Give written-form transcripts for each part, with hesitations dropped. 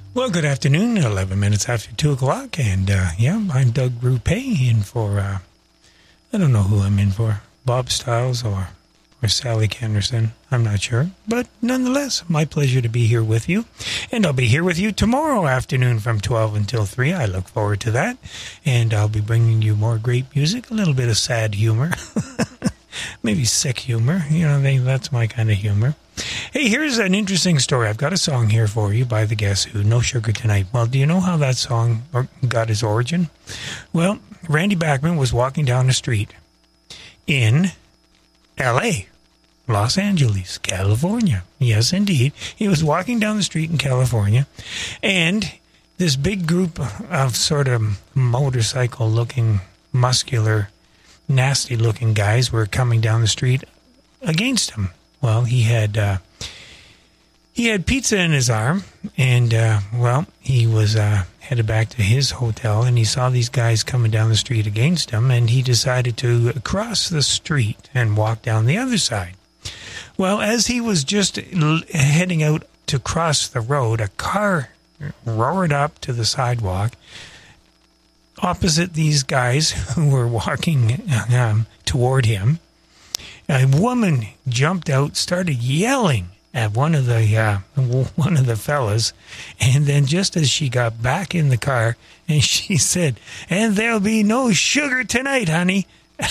Well, good afternoon, 11 minutes after 2 o'clock, and I'm Doug Rupe in for, I don't know who I'm in for, Bob Stiles or Sally Kenderson, I'm not sure, but nonetheless, my pleasure to be here with you, and I'll be here with you tomorrow afternoon from 12 until 3, I look forward to that, and I'll be bringing you more great music, a little bit of sad humor, maybe sick humor, that's my kind of humor. Hey, here's an interesting story. I've got a song here for you by the Guess Who, No Sugar Tonight. Well, do you know how that song got its origin? Well, Randy Bachman was walking down the street in L.A., Los Angeles, California. Yes, indeed. He was walking down the street in California, and this big group of sort of motorcycle-looking, muscular, nasty-looking guys were coming down the street against him. Well, he had pizza in his arm, and, he was headed back to his hotel, and he saw these guys coming down the street against him, and he decided to cross the street and walk down the other side. Well, as he was just heading out to cross the road, a car roared up to the sidewalk opposite these guys who were walking toward him. A woman jumped out, started yelling at one of the fellas, and then just as she got back in the car, and she said, "And there'll be no sugar tonight, honey."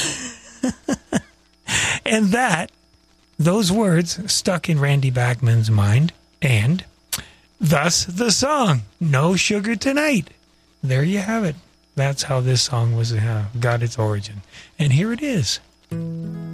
And those words stuck in Randy Bachman's mind, and thus the song, "No Sugar Tonight." There you have it. That's how this song got its origin. And here it is.